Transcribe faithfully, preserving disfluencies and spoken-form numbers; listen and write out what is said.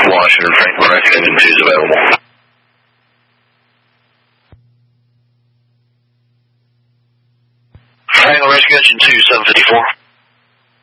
Washington, Franklin Rescue Engine two is available. Franklin Rescue Engine two, seven fifty-four.